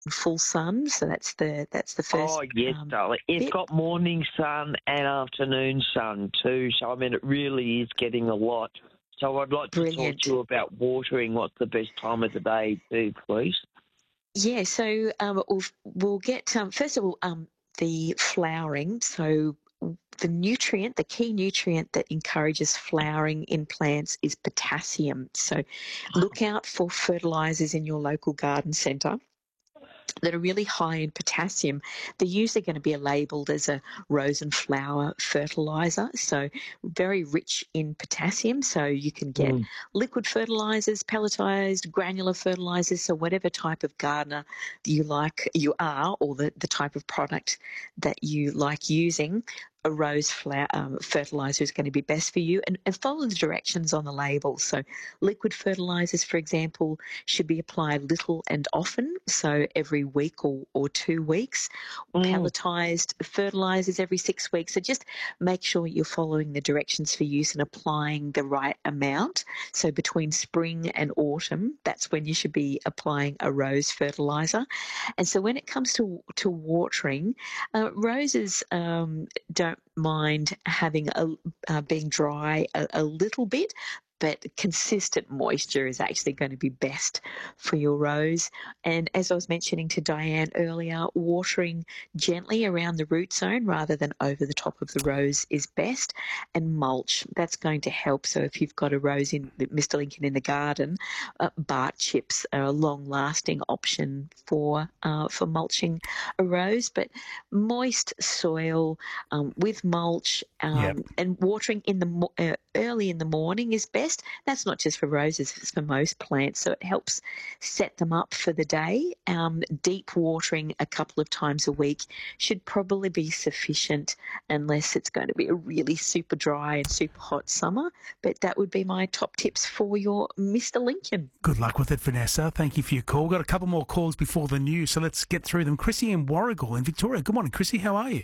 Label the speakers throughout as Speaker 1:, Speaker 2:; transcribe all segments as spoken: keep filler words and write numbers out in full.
Speaker 1: full sun. So that's the that's the first
Speaker 2: Oh, yes,
Speaker 1: um,
Speaker 2: darling. It's
Speaker 1: bit.
Speaker 2: got morning sun and afternoon sun too. So, I mean, it really is getting a lot. So I'd like to
Speaker 1: Brilliant.
Speaker 2: talk to you about watering. What's the best time of the day too, please?
Speaker 1: Yeah, so um, we'll, we'll get, um, first of all, um, the flowering. So the nutrient, the key nutrient that encourages flowering in plants is potassium. So look out for fertilisers in your local garden centre that are really high in potassium. They're usually going to be labelled as a rose and flower fertiliser, so very rich in potassium. So you can get
Speaker 2: Mm.
Speaker 1: liquid fertilisers, pelletised, granular fertilisers, so whatever type of gardener you like, you are, or the, the type of product that you like using, a rose flower um, fertiliser is going to be best for you, and, and follow the directions on the label. So liquid fertilisers, for example, should be applied little and often, so every week or, or two weeks.
Speaker 2: Mm.
Speaker 1: Pelletised fertilisers every six weeks. So just make sure you're following the directions for use and applying the right amount. So between spring and autumn, that's when you should be applying a rose fertiliser. And so when it comes to to watering, uh, roses um, don't mind having a uh, being dry a, a little bit, but consistent moisture is actually going to be best for your rose. And as I was mentioning to Diane earlier, watering gently around the root zone rather than over the top of the rose is best. And mulch, that's going to help. So if you've got a rose in Mister Lincoln in the garden, uh, bark chips are a long-lasting option for uh, for mulching a rose. But moist soil um, with mulch um,
Speaker 3: Yep.
Speaker 1: and watering in the mo- uh, early in the morning is best. That's not just for roses, it's for most plants. So it helps set them up for the day. Um, deep watering a couple of times a week should probably be sufficient unless it's going to be a really super dry and super hot summer. But that would be my top tips for your Mister Lincoln.
Speaker 3: Good luck with it, Vanessa. Thank you for your call. Got a couple more calls before the news, so let's get through them. Chrissy in Warragul in Victoria. Good morning, Chrissy. How are you?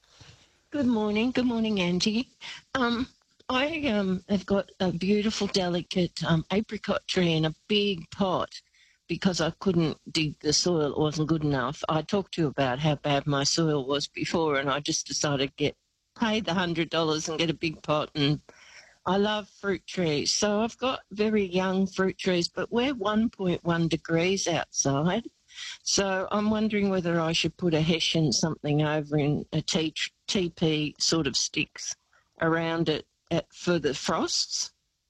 Speaker 4: Good morning. Good morning, Angie. Um, I um, have got a beautiful, delicate um, apricot tree in a big pot because I couldn't dig the soil. It wasn't good enough. I talked to you about how bad my soil was before, and I just decided to get pay the one hundred dollars and get a big pot. And I love fruit trees. So I've got very young fruit trees, but we're one point one degrees outside. So I'm wondering whether I should put a hessian something over in a T- TP sort of sticks around it at, for the frosts.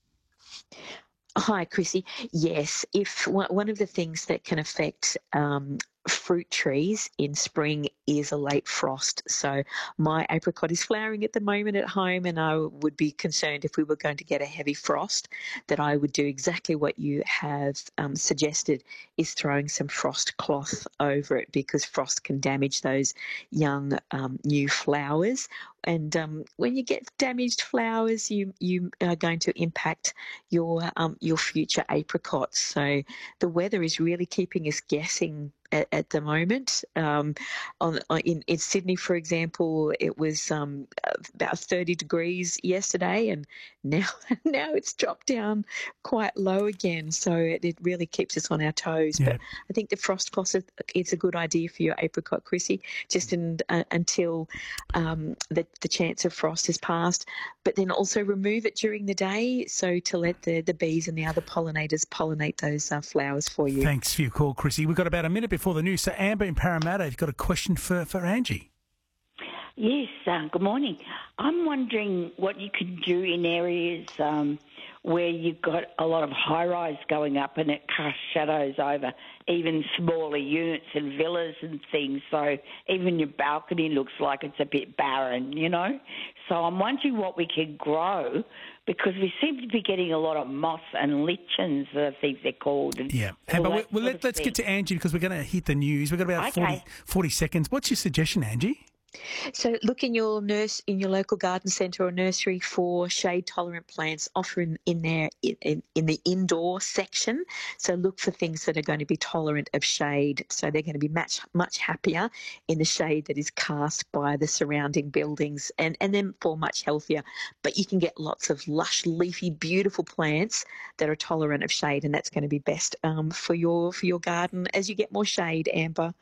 Speaker 1: Hi, Chrissy. Yes, if one of the things that can affect um, fruit trees in spring is a late frost. So my apricot is flowering at the moment at home, and I would be concerned if we were going to get a heavy frost that I would do exactly what you have um, suggested, is throwing some frost cloth over it, because frost can damage those young um, new flowers. And um, when you get damaged flowers, you you are going to impact your um, your future apricots. So the weather is really keeping us guessing at, at the moment. Um, on, on in, in Sydney, for example, it was um, about thirty degrees yesterday, and now now it's dropped down quite low again. So it, it really keeps us on our toes.
Speaker 3: Yeah.
Speaker 1: But I think the frost cloth is a good idea for your apricot, Chrissy, just in, uh, until um, the the chance of frost has passed, but then also remove it during the day, so to let the, the bees and the other pollinators pollinate those uh, flowers for you.
Speaker 3: Thanks for your call, Chrissy. We've got about a minute before the news. So Amber in Parramatta, you've got a question for, for Angie.
Speaker 5: Yes, uh, good morning. I'm wondering what you could do in areas um, where you've got a lot of high-rise going up and it casts shadows over even smaller units and villas and things, so even your balcony looks like it's a bit barren, you know? So I'm wondering what we could grow, because we seem to be getting a lot of moss and lichens, I think they're called. And
Speaker 3: Yeah.
Speaker 5: all
Speaker 3: Amber,
Speaker 5: that
Speaker 3: well,
Speaker 5: sort
Speaker 3: let,
Speaker 5: of
Speaker 3: let's
Speaker 5: thing.
Speaker 3: get to Angie, because we're going to hit the news. We've got about
Speaker 5: Okay.
Speaker 3: forty, forty seconds. What's your suggestion, Angie?
Speaker 1: So look in your nurse in your local garden centre or nursery for shade tolerant plants, often in there in, in the indoor section. So look for things that are going to be tolerant of shade. So they're going to be much much happier in the shade that is cast by the surrounding buildings, and and then for much healthier. But you can get lots of lush, leafy, beautiful plants that are tolerant of shade, and that's going to be best um, for your for your garden as you get more shade, Amber.